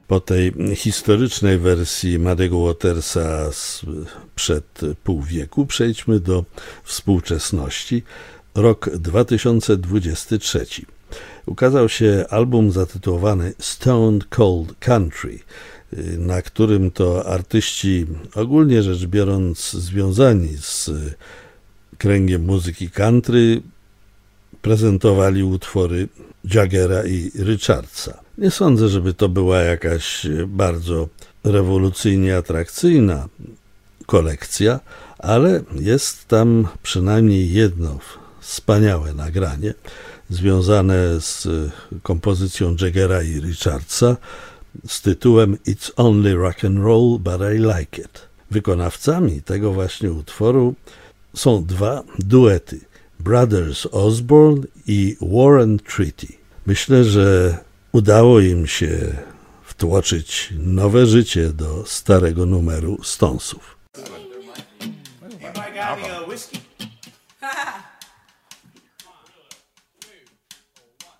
Po tej historycznej wersji Muddy'ego Watersa sprzed pół wieku przejdźmy do współczesności. Rok 2023. Ukazał się album zatytułowany Stone Cold Country, na którym to artyści, ogólnie rzecz biorąc, związani z kręgiem muzyki country, prezentowali utwory Jaggera i Richardsa. Nie sądzę, żeby to była jakaś bardzo rewolucyjnie atrakcyjna kolekcja, ale jest tam przynajmniej jedno wspaniałe nagranie związane z kompozycją Jaggera i Richardsa z tytułem It's Only Rock and Roll, but I Like It. Wykonawcami tego właśnie utworu są dwa duety, Brothers Osborne i Warren Treaty. Myślę, że udało im się wtłoczyć nowe życie do starego numeru Stonesów. Anybody got any whiskey?